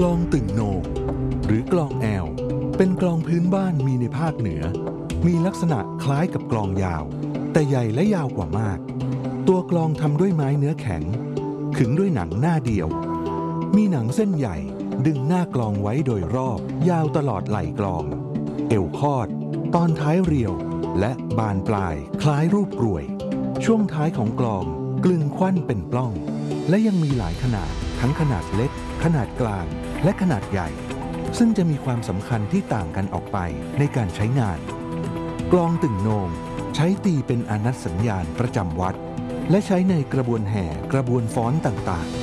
กลองตึงโหนงหรือกลองแอวเป็นกลองพื้นบ้านมีในภาคเหนือมีลักษณะคล้ายกับกลองยาวแต่ใหญ่และยาวกว่ามากตัวกลองทำด้วยไม้เนื้อแข็งขึงด้วยหนังหน้าเดียวมีหนังเส้นใหญ่ดึงหน้ากลองไว้โดยรอบยาวตลอดไหล่กลองเอวคอดตอนท้ายเรียวและบานปลายคล้ายรูปกรวยช่วงท้ายของกลองกลึงควันเป็นปล้องและยังมีหลายขนาดทั้งขนาดเล็กขนาดกลางและขนาดใหญ่ซึ่งจะมีความสำคัญที่ต่างกันออกไปในการใช้งานกลองตึงโหนงใช้ตีเป็นอานัตสัญญาณประจำวัดและใช้ในกระบวนแห่กระบวนฟ้อนต่าง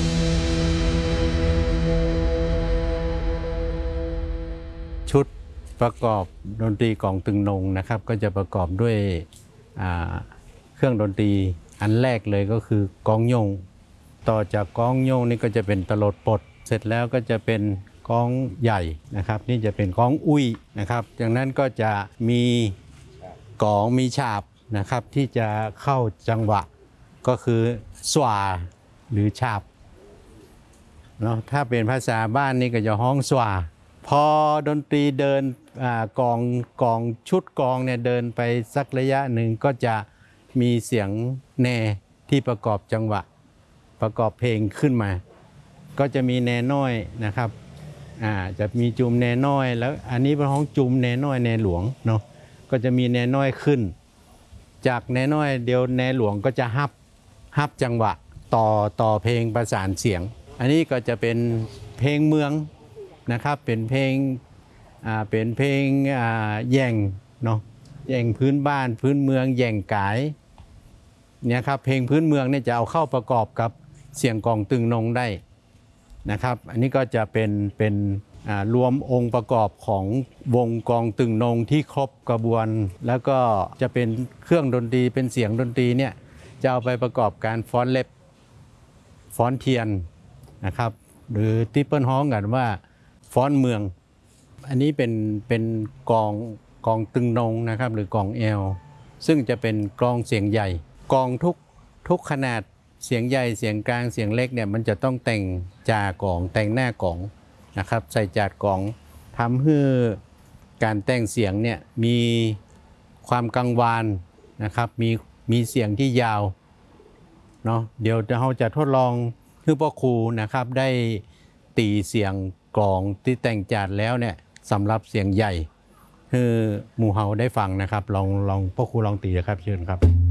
ๆชุดประกอบดนตรีกลองตึงโหนงนะครับก็จะประกอบด้วยเครื่องดนตรีอันแรกเลยก็คือกลองโยงต่อจากกลองโยงนี่ก็จะเป็นตลดปดเสร็จแล้วก็จะเป็นกลองใหญ่นะครับนี่จะเป็นกลองอุ้ยนะครับจากนั้นก็จะมีกลองมีฉาบนะครับที่จะเข้าจังหวะก็คือสวาหรือฉาบเนาะถ้าเป็นภาษาบ้านนี่ก็จะฮ้องสวาพอดนตรีเดินกลองชุดกลองเนี่ยเดินไปสักระยะหนึ่งก็จะมีเสียงแน่ที่ประกอบจังหวะประกอบเพลงขึ้นมาก็จะมีแน่น้อยนะครับจะมีจุมแน่น้อยแล้วอันนี้เป็นห้องจุมแน่น้อยแน่หลวงเนาะก็จะมีแน่น้อยขึ้นจากแน่น้อยเดียวแน่หลวงก็จะฮับจังหวะต่อเพลงประสานเสียงอันนี้ก็จะเป็นเพลงเมืองนะครับเป็นเพลงแย่งเนาะแย่งพื้นบ้านพื้นเมืองแย่งกายเนี่ยครับเพลงพื้นเมืองเนี่ยจะเอาเข้าประกอบกับเสียงกลองตึงโหนงได้นะครับอันนี้ก็จะเป็นรวมองค์ประกอบของวงกลองตึงโหนงที่ครบกระบวนแล้วก็จะเป็นเครื่องดนตรีเป็นเสียงดนตรีเนี่ยจะเอาไปประกอบการฟ้อนเล็บฟ้อนเทียนนะครับหรือที่เปิ้ลฮ้องกันว่าฟ้อนเมืองอันนี้เป็นกลองตึงโหนงนะครับหรือกลองแอลซึ่งจะเป็นกลองเสียงใหญ่กลองทุกขนาดเสียงใหญ่เสียงกลางเสียงเล็กเนี่ยมันจะต้องแต่งจากลองแต่งหน้ากลองนะครับใส่จาดกลองทำให้การแต่งเสียงเนี่ยมีความกังวานนะครับมีเสียงที่ยาวเนาะเดี๋ยวเราจะทดลองให้พ่อครูนะครับได้ตีเสียงกลองที่แต่งจาดแล้วเนี่ยสำหรับเสียงใหญ่ให้หมู่เฮาได้ฟังนะครับลองพ่อครูลองตีนะครับเชิญครับ